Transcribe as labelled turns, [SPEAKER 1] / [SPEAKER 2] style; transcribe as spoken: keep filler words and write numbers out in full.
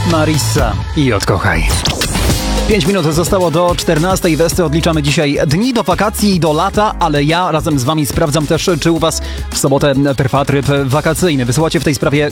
[SPEAKER 1] Marissa i odkochaj. Pięć minut zostało do czternastej. Westy odliczamy dzisiaj dni do wakacji i do lata, ale ja razem z wami sprawdzam też, czy u was w sobotę trwa tryb wakacyjny. Wysyłacie w tej sprawie